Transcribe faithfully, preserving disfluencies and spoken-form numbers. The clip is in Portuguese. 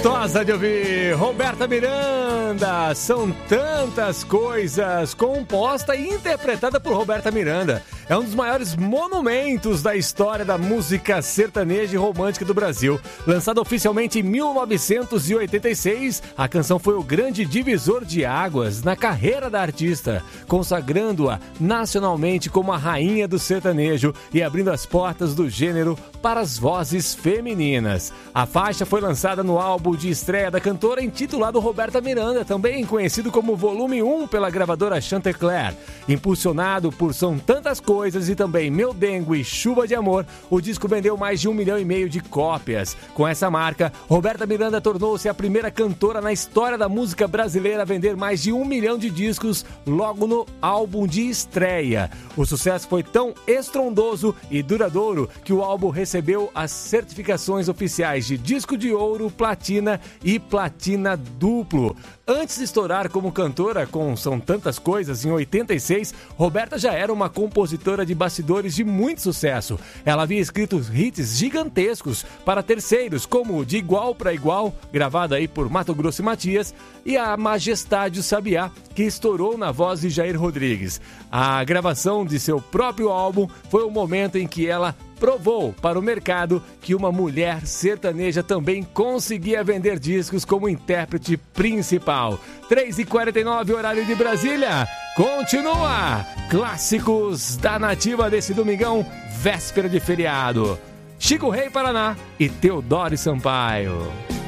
Gostosa de ouvir, Roberta Miranda. São tantas coisas, composta e interpretada por Roberta Miranda. É um dos maiores monumentos da história da música sertaneja e romântica do Brasil. Lançada oficialmente em mil novecentos e oitenta e seis, a canção foi o grande divisor de águas na carreira da artista, consagrando-a nacionalmente como a rainha do sertanejo e abrindo as portas do gênero para as vozes femininas. A faixa foi lançada no álbum de estreia da cantora, intitulado Roberta Miranda, também conhecido como Volume um pela gravadora Chantecler. Impulsionado por São Tantas Coisas e também Meu Dengo e Chuva de Amor, o disco vendeu mais de um milhão e meio de cópias. Com essa marca, Roberta Miranda tornou-se a primeira cantora na história da música brasileira a vender mais de um milhão de discos logo no álbum de estreia. O sucesso foi tão estrondoso e duradouro que o álbum recebeu as certificações oficiais de disco de ouro, platina e platina duplo. Antes de estourar como cantora com São Tantas Coisas, em oitenta e seis, Roberta já era uma compositora de bastidores de muito sucesso. Ela havia escrito hits gigantescos para terceiros, como De Igual para Igual, gravada aí por Mato Grosso e Matias, e A Majestade o Sabiá, que estourou na voz de Jair Rodrigues. A gravação de seu próprio álbum foi o momento em que ela provou para o mercado que uma mulher sertaneja também conseguia vender discos como intérprete principal. três e quarenta e nove, horário de Brasília. Continua! Clássicos da Nativa desse domingão, véspera de feriado. Chico Rei Paraná e Teodoro Sampaio.